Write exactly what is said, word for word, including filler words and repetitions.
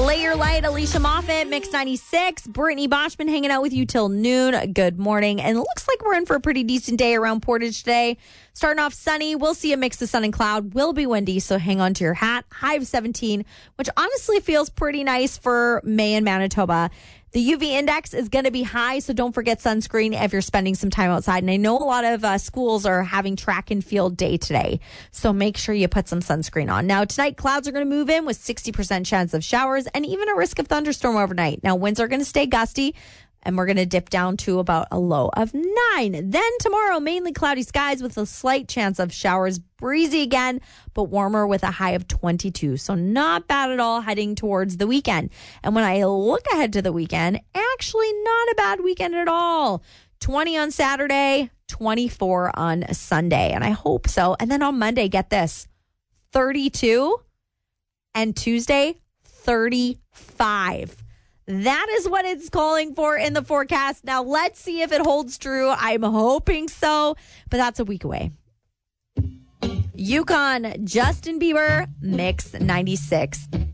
Lay Your Light, Alicia Moffat, Mix ninety-six. Brittany Boschman hanging out with you till noon. Good morning. And it looks like we're in for a pretty decent day around Portage today. Starting off sunny. We'll see a mix of sun and cloud. Will be windy, so hang on to your hat. High of seventeen, which honestly feels pretty nice for May in Manitoba. The U V index is going to be high, so don't forget sunscreen if you're spending some time outside. And I know a lot of uh, schools are having track and field day today, so make sure you put some sunscreen on. Now, tonight, clouds are going to move in with sixty percent chance of showers and even a risk of thunderstorm overnight. Now, winds are going to stay gusty, and we're going to dip down to about a low of nine. Then tomorrow, mainly cloudy skies with a slight chance of showers. Breezy again, but warmer with a high of twenty-two. So not bad at all heading towards the weekend. And when I look ahead to the weekend, actually not a bad weekend at all. twenty on Saturday, twenty-four on Sunday. And I hope so. And then on Monday, get this, thirty-two. And Tuesday, thirty-five. That is what it's calling for in the forecast. Now, let's see if it holds true. I'm hoping so, but that's a week away. Yukon, Justin Bieber, Mix ninety-six.